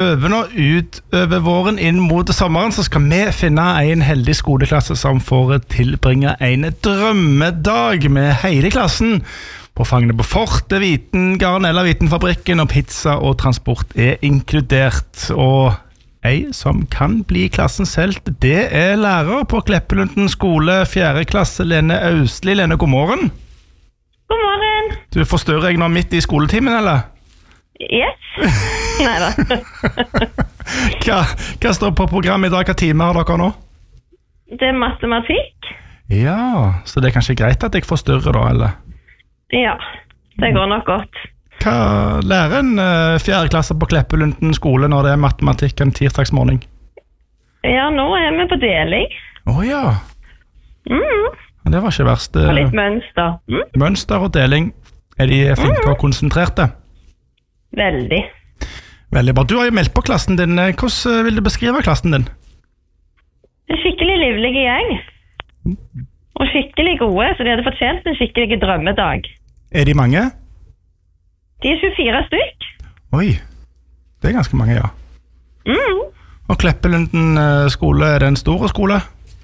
over nå ut over våren inn mot sommeren, så skal vi finne en heldig skoleklasse som får tilbringe en drømmedag med hele klassen på Fangene på Fortet, Garnella Vitenfabrikken, og pizza og transport inkludert. Og ei som kan bli klassens helt, det lærer på Kleppelunden skole, 4. klasse, Lene Austli. Lene, god morgen. God morgen. Du forstørrer jeg nå midt i skoletimen, eller? Yes. Neida. Hva står på programmet i dag? Hva time har dere nå? Det matematikk. Ja, så det er kanskje greit at jeg forstørrer da, eller? Ja, det går nok godt. Hva lærer en 4. klasse på Kleppelunden skole når det matematikk en tirsdagsmorgen? Ja, nå vi på deling. Ja. Det var ikke verst. Og litt mønster. Mønster og deling. Er de flinke og konsentrerte? Veldig. Veldig bra. Du har jo meldt på klassen din. Hvordan vil du beskrive klassen din? En skikkelig livlig gjeng. Og skikkelig gode, så de hadde fortjent en skikkelig drømmedag. Er de mange? De 24 stykk. Oi, det er ganske mange, ja. Og Kleppelunden skole, er det en stor skole?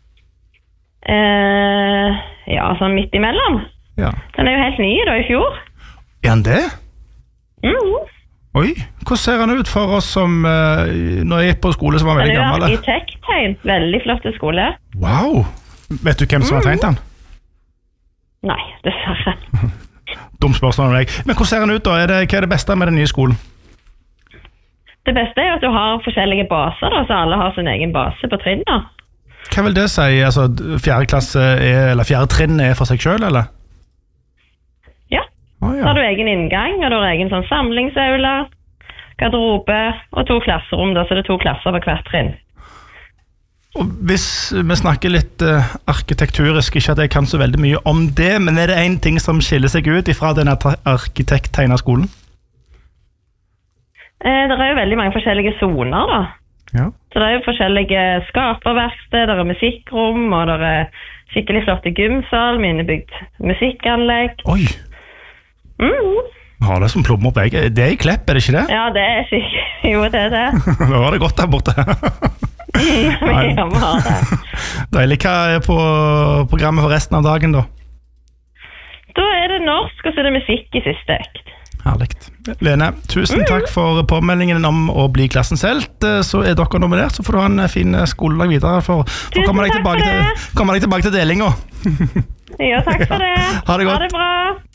Ja, sånn midt imellom. Ja. Den er jo helt ny da, i fjor. Er den det? Oi, hvordan ser han ut for oss som, når jeg gikk på skole som var veldig gammel? Den er jo arkitekttegn, veldig flott skole. Wow! Vet du hvem som har tegnet den? Nei, dessverre. Dumt spørsmål om deg. Men hvordan ser han ut da? Hva er det beste med den nye skolen? Det beste er jo at du har forskjellige baser da, så alle har sin egen base på trinnet. Hva vil det si? Altså, 4. klasse eller 4. trinn for seg selv, eller? Ja. Så har du egen inngang, og du har egen sånn samlingsaula, garderobe og 2 klasserom, da, så det er 2 klasser på hvert trinn. Og hvis vi snakker litt arkitekturisk, ikke at jeg kan så veldig mye om det, men er det en ting som skiller seg ut ifra denne arkitekttegnet skolen? Det er jo veldig mange forskjellige zoner da. Ja. Så det er jo forskjellige skaperverksted, det er musikkrom, og det er skikkelig flotte gymsal, med innebygd musikkanlegg. Oi! Har det som plommer opp jeg. Det er i Klepp, er det ikke det? Ja, det er skikkelig. Jo, det er det. Da var det godt der borte. Ja, vi har det. Deilig. Hva er på programmet for resten av dagen da? Da er det norsk, og så er det musikk i siste økt. Herligt. Lene, tusen takk for påmeldingen om å bli klassens helt. Så er dere nominert, så får du ha en fin skoledag videre for å komme deg tilbake til delinga. Ja, takk for det. Ha det godt. Ha det bra.